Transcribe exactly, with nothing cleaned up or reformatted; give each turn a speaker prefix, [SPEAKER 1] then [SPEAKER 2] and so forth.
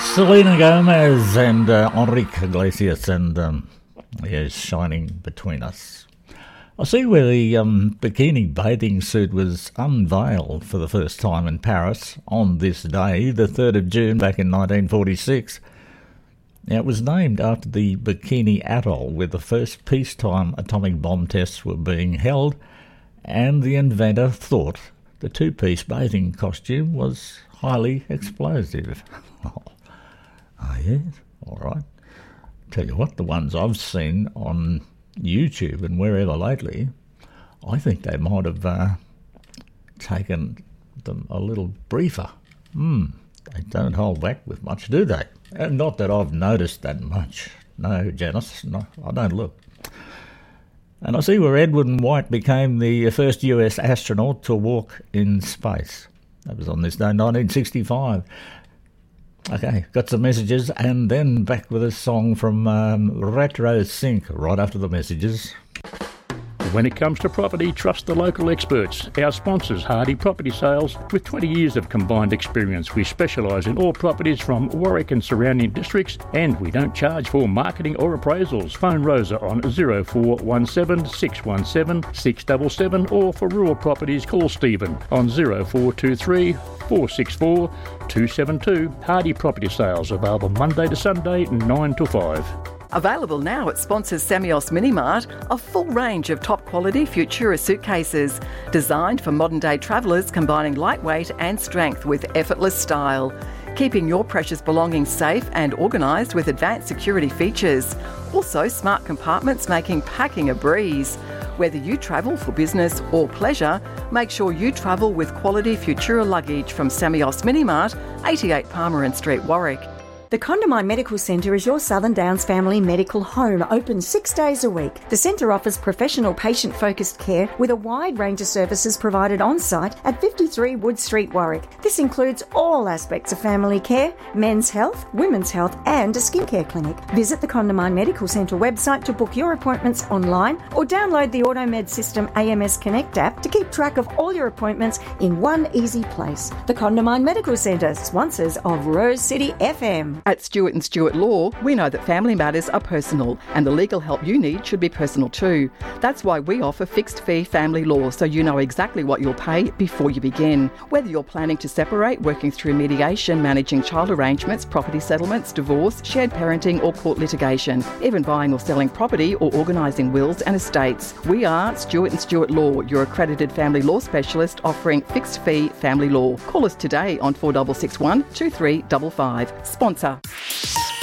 [SPEAKER 1] Selena Gomez and uh, Enrique Iglesias, and um, yeah, shining between us. I see where the um, bikini bathing suit was unveiled for the first time in Paris on this day, the third of June, back in nineteen forty-six. Now, it was named after the Bikini Atoll, where the first peacetime atomic bomb tests were being held, and the inventor thought the two-piece bathing costume was highly explosive. Oh, yes, all right. Tell you what, the ones I've seen on YouTube and wherever lately, I think they might have uh, taken them a little briefer. Hmm, they don't hold back with much, do they? And not that I've noticed that much. No, Janice, no, I don't look. And I see where Edwin White became the first U S astronaut to walk in space. That was on this day, nineteen sixty-five. Okay, got some messages, and then back with a song from um, Retro Sync right after the messages.
[SPEAKER 2] When it comes to property, trust the local experts. Our sponsors, Hardy Property Sales. With twenty years of combined experience, we specialise in all properties from Warwick and surrounding districts, and we don't charge for marketing or appraisals. Phone Rosa on zero four one seven, six one seven, six seven seven, or for rural properties, call Stephen on zero four two three, four six four, two seven two. Hardy Property Sales, available Monday to Sunday, nine to five.
[SPEAKER 3] Available now at sponsors Samios Minimart, a full range of top-quality Futura suitcases, designed for modern-day travellers, combining lightweight and strength with effortless style, keeping your precious belongings safe and organised with advanced security features. Also, smart compartments making packing a breeze. Whether you travel for business or pleasure, make sure you travel with quality Futura luggage from Samios Minimart, eighty-eight Palmerin Street, Warwick.
[SPEAKER 4] The Condamine Medical Centre is your Southern Downs family medical home, open six days a week. The centre offers professional patient-focused care with a wide range of services provided on-site at fifty-three Wood Street, Warwick. This includes all aspects of family care, men's health, women's health and a skincare clinic. Visit the Condamine Medical Centre website to book your appointments online or download the AutoMed System A M S Connect app to keep track of all your appointments in one easy place. The Condamine Medical Centre, sponsors of Rose City F M.
[SPEAKER 3] At Stewart and Stewart Law, we know that family matters are personal and the legal help you need should be personal too. That's why we offer fixed fee family law, so you know exactly what you'll pay before you begin. Whether you're planning to separate, working through mediation, managing child arrangements, property settlements, divorce, shared parenting or court litigation, even buying or selling property or organising wills and estates. We are Stewart and Stewart Law, your accredited family law specialist offering fixed fee family law. Call us today on four six six one, two three five five. Sponsor